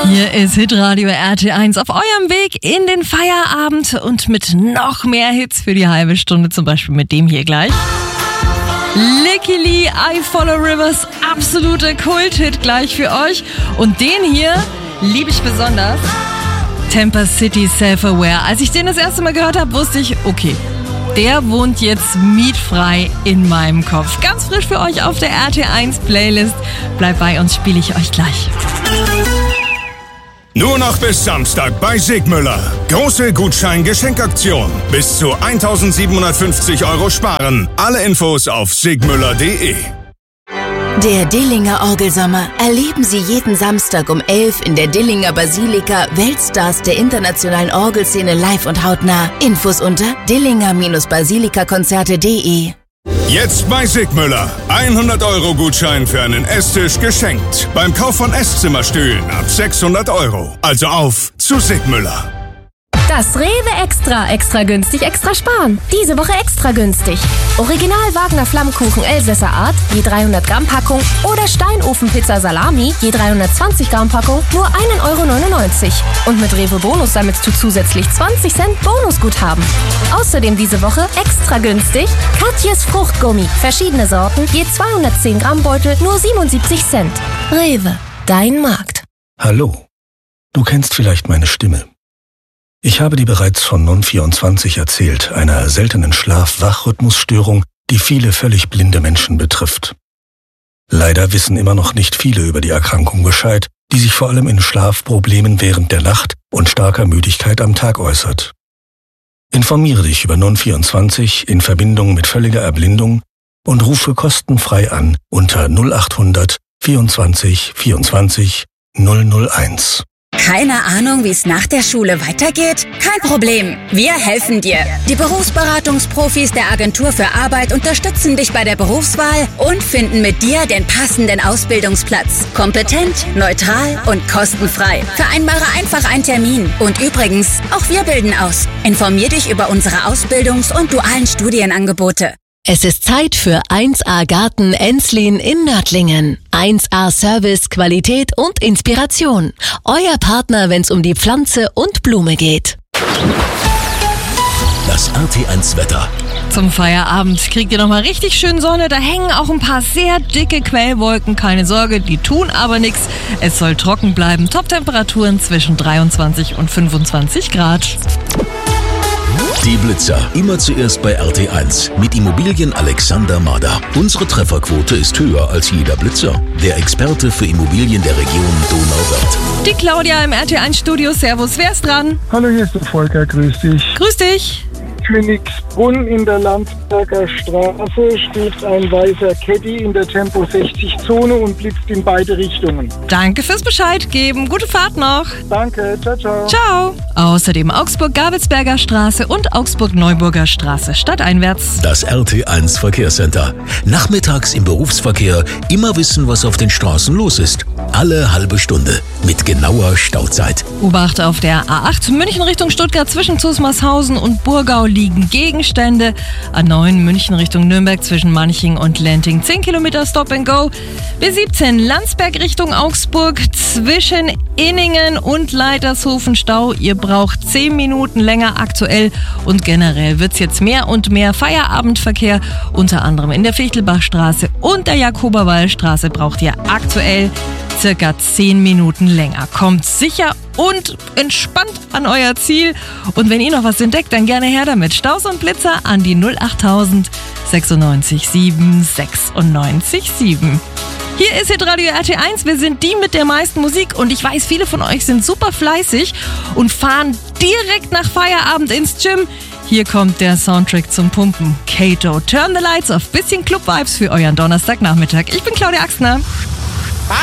Hier ist Hitradio RT1 auf eurem Weg in den Feierabend und mit noch mehr Hits für die halbe Stunde, zum Beispiel mit dem hier gleich. Licky Lee, I Follow Rivers, absoluter Kult-Hit gleich für euch. Und den hier liebe ich besonders, Temper City Self-Aware. Als ich den das erste Mal gehört habe, wusste ich, okay, der wohnt jetzt mietfrei in meinem Kopf. Ganz frisch für euch auf der RT1 Playlist. Bleibt bei uns, spiele ich euch gleich. Nur noch bis Samstag bei Sigmüller. Große Gutschein-Geschenkaktion. Bis zu 1.750 € sparen. Alle Infos auf sigmüller.de. Der Dillinger Orgelsommer. Erleben Sie jeden Samstag um 11 in der Dillinger Basilika Weltstars der internationalen Orgelszene live und hautnah. Infos unter dillinger-basilikakonzerte.de. Jetzt bei Sigmüller. 100 € Gutschein für einen Esstisch geschenkt. Beim Kauf von Esszimmerstühlen ab 600 €. Also auf zu Sigmüller. Das Rewe Extra günstig, extra sparen. Diese Woche extra günstig. Original Wagner Flammkuchen Elsässer Art, je 300 Gramm Packung oder Steinofenpizza Salami, je 320 Gramm Packung, nur 1,99 € Und mit Rewe Bonus sammelst du zusätzlich 20 Cent Bonusguthaben. Außerdem diese Woche extra günstig Katjes Fruchtgummi, verschiedene Sorten, je 210 Gramm Beutel, nur 77 Cent. Rewe, dein Markt. Hallo, du kennst vielleicht meine Stimme. Ich habe dir bereits von Non24 erzählt, einer seltenen Schlaf-Wach-Rhythmusstörung, die viele völlig blinde Menschen betrifft. Leider wissen immer noch nicht viele über die Erkrankung Bescheid, die sich vor allem in Schlafproblemen während der Nacht und starker Müdigkeit am Tag äußert. Informiere dich über Non24 in Verbindung mit völliger Erblindung und rufe kostenfrei an unter 0800 24 24 001. Keine Ahnung, wie es nach der Schule weitergeht? Kein Problem, wir helfen dir. Die Berufsberatungsprofis der Agentur für Arbeit unterstützen dich bei der Berufswahl und finden mit dir den passenden Ausbildungsplatz. Kompetent, neutral und kostenfrei. Vereinbare einfach einen Termin. Und übrigens, auch wir bilden aus. Informier dich über unsere Ausbildungs- und dualen Studienangebote. Es ist Zeit für 1A Garten Enslin in Nördlingen. 1A Service, Qualität und Inspiration. Euer Partner, wenn es um die Pflanze und Blume geht. Das RT1 Wetter. Zum Feierabend kriegt ihr nochmal richtig schön Sonne. Da hängen auch ein paar sehr dicke Quellwolken. Keine Sorge, die tun aber nichts. Es soll trocken bleiben. Top-Temperaturen zwischen 23 und 25 Grad. Die Blitzer. Immer zuerst bei RT1 mit Immobilien Alexander Mader. Unsere Trefferquote ist höher als jeder Blitzer. Der Experte für Immobilien der Region Donauwörth. Die Claudia im RT1-Studio. Servus, wer ist dran? Hallo, hier ist der Volker, grüß dich. Grüß dich. Königsbrunn in der Landsberger Straße steht ein weißer Caddy in der Tempo-60-Zone und blitzt in beide Richtungen. Danke fürs Bescheid geben. Gute Fahrt noch. Danke, ciao, ciao. Ciao. Außerdem Augsburg-Gabelsberger Straße und Augsburg-Neuburger Straße stadteinwärts. Das RT1 Verkehrscenter. Nachmittags im Berufsverkehr immer wissen, was auf den Straßen los ist. Alle halbe Stunde mit genauer Stauzeit. Obacht auf der A8 München Richtung Stuttgart zwischen Zusmarshausen und Burgau liegen Gegenstände. A9 München Richtung Nürnberg zwischen Manching und Lenting 10 Kilometer Stop and Go. B17 Landsberg Richtung Augsburg zwischen Inningen und Leitershofen Stau. Ihr braucht 10 Minuten länger aktuell und generell wird es jetzt mehr und mehr Feierabendverkehr. Unter anderem in der Fichtelbachstraße und der Jakoberwallstraße braucht ihr aktuell circa 10 Minuten länger. Kommt sicher und entspannt an euer Ziel. Und wenn ihr noch was entdeckt, dann gerne her damit. Staus und Blitzer an die 08000 96 7 96 7. Hier ist Hitradio RT1. Wir sind die mit der meisten Musik und ich weiß, viele von euch sind super fleißig und fahren direkt nach Feierabend ins Gym. Hier kommt der Soundtrack zum Pumpen. Kato, Turn the Lights Off. Bisschen Club-Vibes für euren Donnerstagnachmittag. Ich bin Claudia Axner.